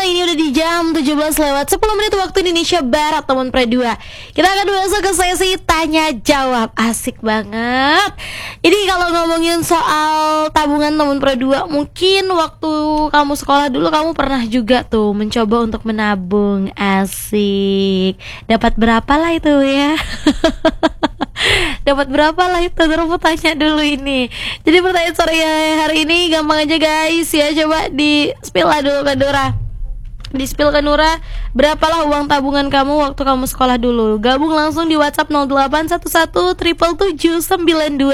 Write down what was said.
Ini udah di jam 17 lewat 10 menit waktu Indonesia Barat, teman Pre 2. Kita akan masuk ke sesi tanya jawab. Asik banget. Jadi kalau ngomongin soal tabungan teman Pre 2, mungkin waktu kamu sekolah dulu kamu pernah juga tuh mencoba untuk menabung. Asik. Dapat berapa lah itu ya? Dapat berapa lah itu? Terus mau tanya dulu ini. Jadi pertanyaan sore hari ini gampang aja guys ya. Coba di spill lah dulu ke Dora. Di spill ke Nura, berapalah uang tabungan kamu waktu kamu sekolah dulu? Gabung langsung di WhatsApp 0811 777 92